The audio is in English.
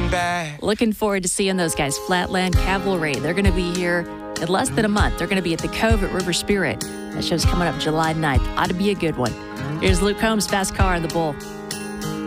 looking back. Looking forward to seeing those guys, Flatland Cavalry. They're going to be here in less than a month. They're going to be at the Cove at River Spirit. That show's coming up July 9th. Ought to be a good one. Here's Luke Combs, Fast Car on the Bull.